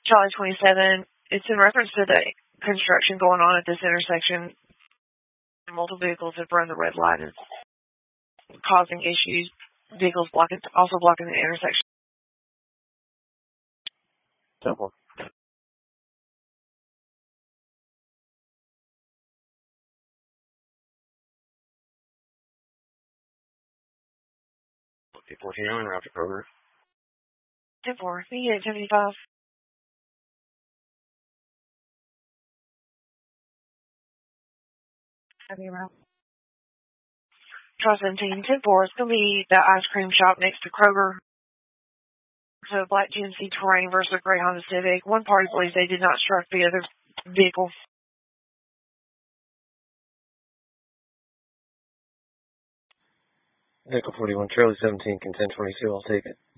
Charlie 27, it's in reference to the construction going on at this intersection. Multiple vehicles have run the red light and causing issues. Vehicles also blocking the intersection. 10-4. Okay, 14-9, route to Kroger. 10-4, VA 75. Heavy route. Try 17, 10-4. It's going to be the ice cream shop next to Kroger. So black GMC Terrain versus a gray Honda Civic. One party believes they did not strike the other vehicle. Vehicle 41, Charlie 17, can 10-22, I'll take it.